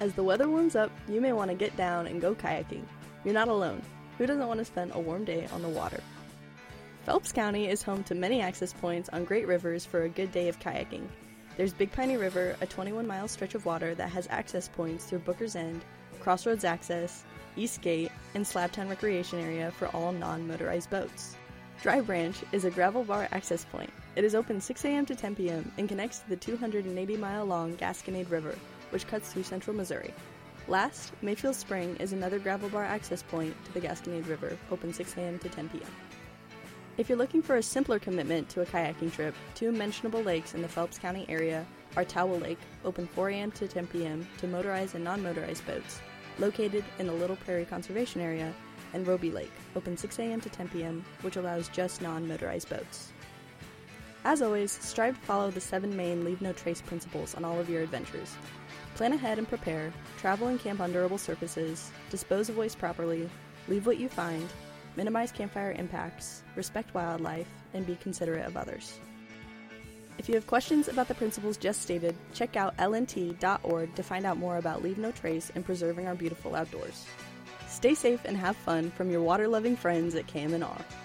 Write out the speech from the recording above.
As the weather warms up, you may want to get down and go kayaking. You're not alone. Who doesn't want to spend a warm day on the water? Phelps County is home to many access points on great rivers for a good day of kayaking. There's Big Piney River, a 21-mile stretch of water that has access points through Booker's End, Crossroads Access, East Gate, and Slabtown Recreation Area for all non-motorized boats. Dry Branch is a gravel bar access point. It is open 6 a.m. to 10 p.m. and connects to the 280-mile-long Gasconade River, which cuts through central Missouri. Last, Mayfield Spring is another gravel bar access point to the Gasconade River, open 6 a.m. to 10 p.m. If you're looking for a simpler commitment to a kayaking trip, two mentionable lakes in the Phelps County area are Towel Lake, open 4 a.m. to 10 p.m. to motorized and non-motorized boats, located in the Little Prairie Conservation Area, and Roby Lake, open 6 a.m. to 10 p.m., which allows just non-motorized boats. As always, strive to follow the 7 main Leave No Trace principles on all of your adventures. Plan ahead and prepare, travel and camp on durable surfaces, dispose of waste properly, leave what you find, minimize campfire impacts, respect wildlife, and be considerate of others. If you have questions about the principles just stated, check out lnt.org to find out more about Leave No Trace and preserving our beautiful outdoors. Stay safe and have fun from your water-loving friends at KMNR.